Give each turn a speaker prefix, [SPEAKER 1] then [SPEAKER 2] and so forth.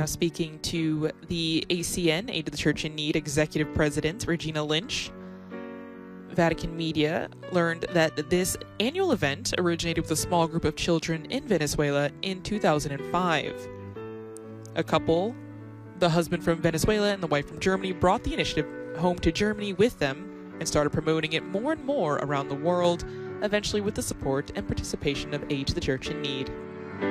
[SPEAKER 1] Now speaking to the ACN, Aid to the Church in Need Executive President Regina Lynch, Vatican Media learned that this annual event originated with a small group of children in Venezuela in 2005. A couple, the husband from Venezuela and the wife from Germany, brought the initiative home to Germany with them and started promoting it more and more around the world, eventually with the support and participation of Aid to the Church in Need.